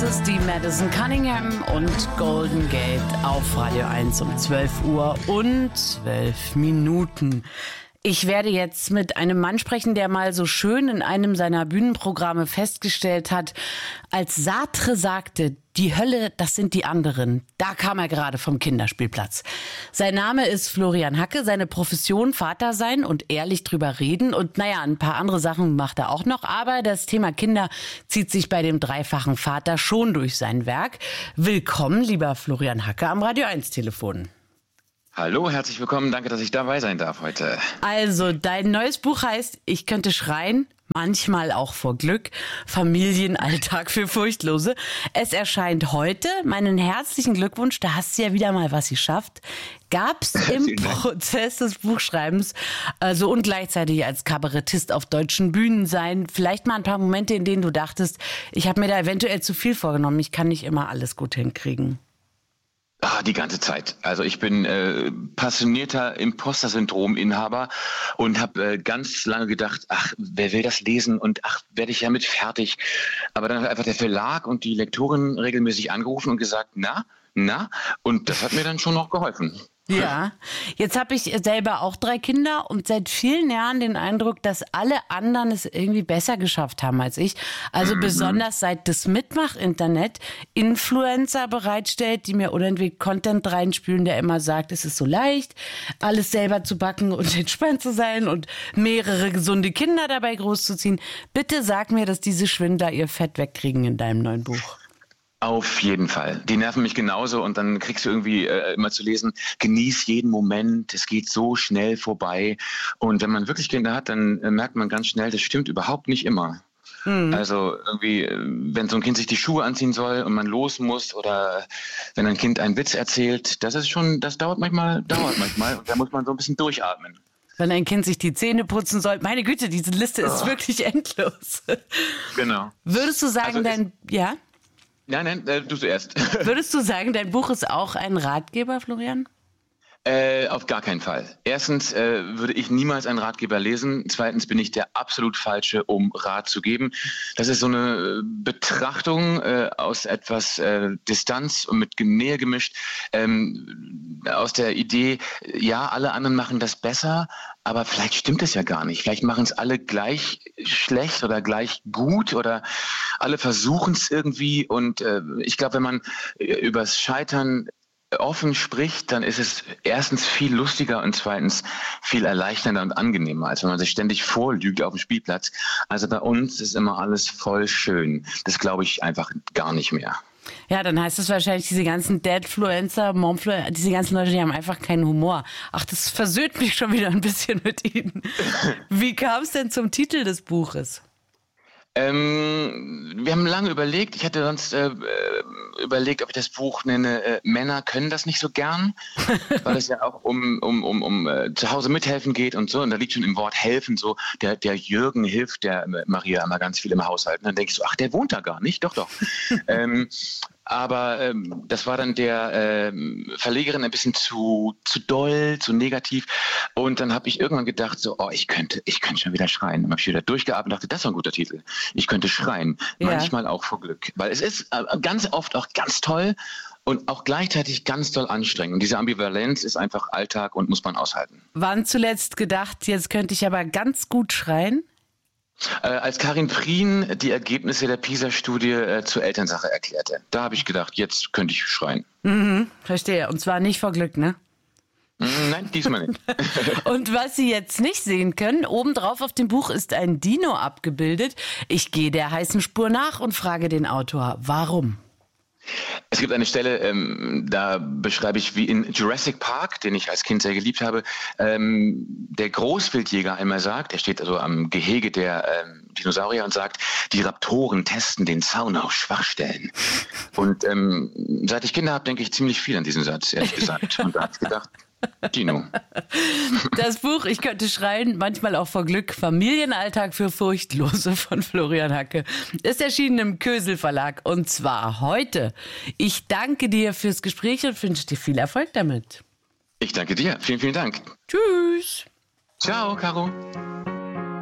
ist die Madison Cunningham und Golden Gate auf Radio 1 um 12 Uhr und 12 Minuten. Ich werde jetzt mit einem Mann sprechen, der mal so schön in einem seiner Bühnenprogramme festgestellt hat, als Sartre sagte, die Hölle, das sind die anderen. Da kam er gerade vom Kinderspielplatz. Sein Name ist Florian Hacke, seine Profession Vater sein und ehrlich drüber reden. Und naja, ein paar andere Sachen macht er auch noch. Aber das Thema Kinder zieht sich bei dem dreifachen Vater schon durch sein Werk. Willkommen, lieber Florian Hacke, am Radio 1 Telefon. Hallo, herzlich willkommen. Danke, dass ich dabei sein darf heute. Also, dein neues Buch heißt Ich könnte schreien, manchmal auch vor Glück, Familienalltag für Furchtlose. Es erscheint heute. Meinen herzlichen Glückwunsch, da hast du ja wieder mal was geschafft. Gab es im Prozess des Buchschreibens und gleichzeitig als Kabarettist auf deutschen Bühnen sein, vielleicht mal ein paar Momente, in denen du dachtest, ich habe mir da eventuell zu viel vorgenommen, ich kann nicht immer alles gut hinkriegen? Die ganze Zeit. Also ich bin passionierter Imposter-Syndrom-Inhaber und habe ganz lange gedacht, ach, wer will das lesen und ach, werde ich damit fertig. Aber dann hat einfach der Verlag und die Lektorin regelmäßig angerufen und gesagt, na, und das hat mir dann schon noch geholfen. Ja, jetzt habe ich selber auch 3 Kinder und seit vielen Jahren den Eindruck, dass alle anderen es irgendwie besser geschafft haben als ich. Also besonders seit das Mitmach-Internet Influencer bereitstellt, die mir unentwegt Content reinspülen, der immer sagt, es ist so leicht, alles selber zu backen und entspannt zu sein und mehrere gesunde Kinder dabei großzuziehen. Bitte sag mir, dass diese Schwindler ihr Fett wegkriegen in deinem neuen Buch. Auf jeden Fall. Die nerven mich genauso und dann kriegst du irgendwie immer zu lesen, genieß jeden Moment, es geht so schnell vorbei. Und wenn man wirklich Kinder hat, dann merkt man ganz schnell, das stimmt überhaupt nicht immer. Also irgendwie, wenn so ein Kind sich die Schuhe anziehen soll und man los muss oder wenn ein Kind einen Witz erzählt, das dauert manchmal und da muss man so ein bisschen durchatmen. Wenn ein Kind sich die Zähne putzen soll. Meine Güte, diese Liste ist wirklich endlos. Genau. Würdest du sagen, ja? Nein, du zuerst. Würdest du sagen, dein Buch ist auch ein Ratgeber, Florian? Auf gar keinen Fall. Erstens würde ich niemals einen Ratgeber lesen. Zweitens bin ich der absolut Falsche, um Rat zu geben. Das ist so eine Betrachtung aus etwas Distanz und mit Nähe gemischt, aus der Idee, ja, alle anderen machen das besser, aber vielleicht stimmt es ja gar nicht. Vielleicht machen es alle gleich schlecht oder gleich gut oder alle versuchen es irgendwie. Und ich glaube, wenn man übers Scheitern offen spricht, dann ist es erstens viel lustiger und zweitens viel erleichternder und angenehmer, als wenn man sich ständig vorlügt auf dem Spielplatz. Also bei uns ist immer alles voll schön. Das glaube ich einfach gar nicht mehr. Ja, dann heißt es wahrscheinlich, diese ganzen Dadfluencer, Momfluencer, diese ganzen Leute, die haben einfach keinen Humor. Ach, das versöhnt mich schon wieder ein bisschen mit ihnen. Wie kam es denn zum Titel des Buches? Wir haben lange überlegt. Ich hatte sonst überlegt, ob ich das Buch nenne Männer können das nicht so gern, weil es ja auch um zu Hause mithelfen geht und so. Und da liegt schon im Wort helfen so. Der Jürgen hilft der Maria immer ganz viel im Haushalt. Und dann denke ich so, ach, der wohnt da gar nicht. Doch. Aber das war dann der Verlegerin ein bisschen zu doll, zu negativ. Und dann habe ich irgendwann gedacht, so, ich könnte schon wieder schreien. Dann habe ich wieder durchgeatmet und dachte, das ist ein guter Titel. Ich könnte schreien, manchmal auch vor Glück. Weil es ist ganz oft auch ganz toll und auch gleichzeitig ganz doll anstrengend. Und diese Ambivalenz ist einfach Alltag und muss man aushalten. Wann zuletzt gedacht, jetzt könnte ich aber ganz gut schreien? Als Karin Prien die Ergebnisse der PISA-Studie zur Elternsache erklärte. Da habe ich gedacht, jetzt könnte ich schreien. Verstehe. Und zwar nicht vor Glück, ne? Nein, diesmal nicht. Und was Sie jetzt nicht sehen können, obendrauf auf dem Buch ist ein Dino abgebildet. Ich gehe der heißen Spur nach und frage den Autor, warum? Es gibt eine Stelle, da beschreibe ich, wie in Jurassic Park, den ich als Kind sehr geliebt habe, der Großwildjäger einmal sagt, er steht also am Gehege der Dinosaurier und sagt, die Raptoren testen den Zaun auf Schwachstellen. Und seit ich Kinder habe, denke ich ziemlich viel an diesen Satz, ehrlich gesagt. Und da habe ich gedacht, Dino. Das Buch Ich könnte schreien, manchmal auch vor Glück, Familienalltag für Furchtlose von Florian Hacke, ist erschienen im Kösel Verlag und zwar heute. Ich danke dir fürs Gespräch und wünsche dir viel Erfolg damit. Ich danke dir. Vielen, vielen Dank. Tschüss. Ciao, Caro.